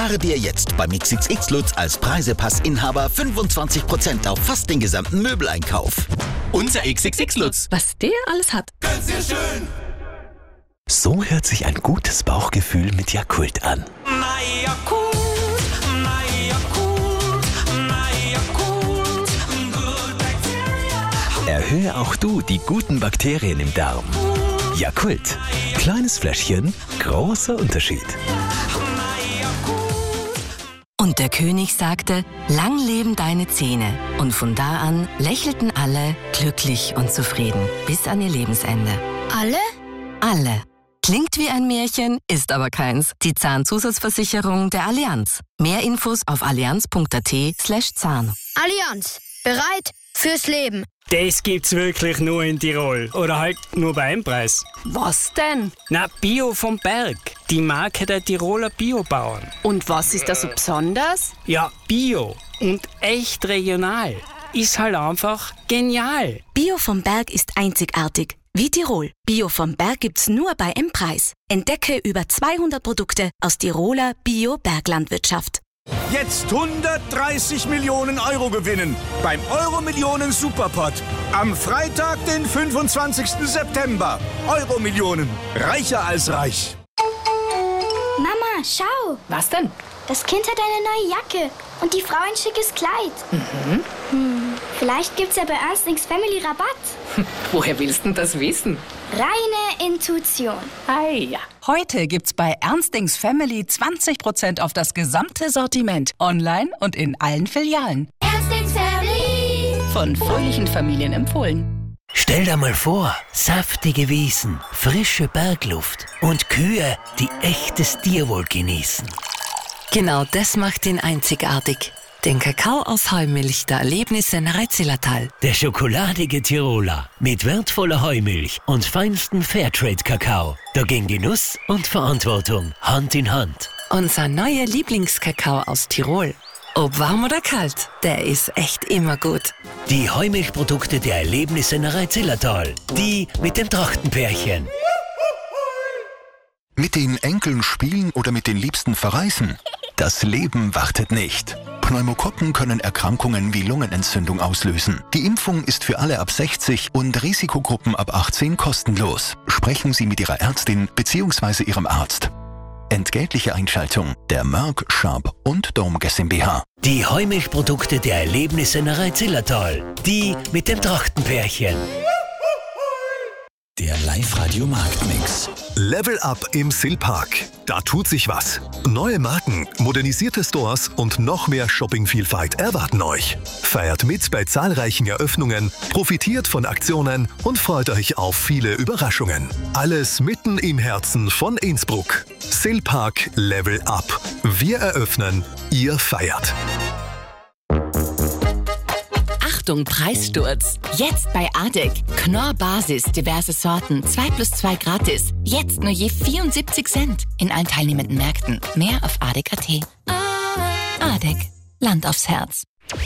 Spare dir jetzt beim XXX Lutz als Preisepass-Inhaber 25% auf fast den gesamten Möbeleinkauf. Unser XXX Lutz. Was der alles hat. Ganz sehr schön. So hört sich ein gutes Bauchgefühl mit Yakult an. Na Yakult, na Yakult, na Yakult, Good Bacteria. Erhöhe auch du die guten Bakterien im Darm. Yakult. Kleines Fläschchen, großer Unterschied. Und der König sagte, lang leben deine Zähne. Und von da an lächelten alle glücklich und zufrieden bis an ihr Lebensende. Alle? Alle. Klingt wie ein Märchen, ist aber keins. Die Zahnzusatzversicherung der Allianz. Mehr Infos auf allianz.at/Zahn. Allianz. Bereit fürs Leben. Das gibt's wirklich nur in Tirol. Oder halt nur bei einem Preis. Was denn? Na, Bio vom Berg. Die Marke der Tiroler Biobauern. Und was ist da so besonders? Ja, Bio und echt regional. Ist halt einfach genial. Bio vom Berg ist einzigartig. Wie Tirol. Bio vom Berg gibt's nur bei M-Preis. Entdecke über 200 Produkte aus Tiroler Bio-Berglandwirtschaft. Jetzt 130 Millionen Euro gewinnen beim Euro-Millionen Superpot. Am Freitag, den 25. September. Euro-Millionen. Reicher als reich. Mama, schau. Was denn? Das Kind hat eine neue Jacke und die Frau ein schickes Kleid. Vielleicht gibt's ja bei Ernst & Family Rabatt. Woher willst du das wissen? Reine Intuition. Ei, ja. Heute gibt's bei Ernst & Family 20% auf das gesamte Sortiment. Online und in allen Filialen. Ernst & Family. Von fröhlichen Familien empfohlen. Stell dir mal vor, saftige Wiesen, frische Bergluft und Kühe, die echtes Tierwohl genießen. Genau das macht ihn einzigartig. Den Kakao aus Heumilch der Erlebnisse in Reitzillertal. Der schokoladige Tiroler mit wertvoller Heumilch und feinstem Fairtrade-Kakao. Da gehen Genuss und Verantwortung Hand in Hand. Unser neuer Lieblingskakao aus Tirol. Ob warm oder kalt, der ist echt immer gut. Die Heumilchprodukte der Erlebnisse in Reitzillertal. Die mit dem Trachtenpärchen. Mit den Enkeln spielen oder mit den Liebsten verreisen? Das Leben wartet nicht. Pneumokokken können Erkrankungen wie Lungenentzündung auslösen. Die Impfung ist für alle ab 60 und Risikogruppen ab 18 kostenlos. Sprechen Sie mit Ihrer Ärztin bzw. Ihrem Arzt. Entgeltliche Einschaltung der Merck, Sharp und Dome GmbH. Die Heumilchprodukte der Erlebnisse in Reitzillertal. Die mit dem Trachtenpärchen. Der Live-Radio-Marktmix. Level Up im Silpark. Da tut sich was. Neue Marken, modernisierte Stores und noch mehr Shoppingvielfalt erwarten euch. Feiert mit bei zahlreichen Eröffnungen, profitiert von Aktionen und freut euch auf viele Überraschungen. Alles mitten im Herzen von Innsbruck. Silpark Level Up. Wir eröffnen, ihr feiert. Achtung, Preissturz. Jetzt bei ADEC. Knorr Basis, diverse Sorten, 2+2 gratis. Jetzt nur je 74 Cent. In allen teilnehmenden Märkten. Mehr auf adec.at. ADEC. Land aufs Herz.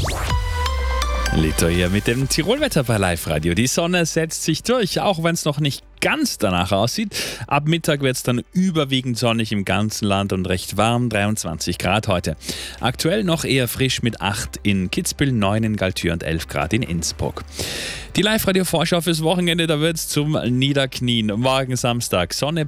Lito hier mit dem Tirolwetter bei Live-Radio. Die Sonne setzt sich durch, auch wenn es noch nicht ganz danach aussieht. Ab Mittag wird es dann überwiegend sonnig im ganzen Land und recht warm, 23 Grad heute. Aktuell noch eher frisch mit 8 in Kitzbühel, 9 in Galtür und 11 Grad in Innsbruck. Die Live-Radio-Vorschau fürs Wochenende, da wird es zum Niederknien. Morgen Samstag, Sonne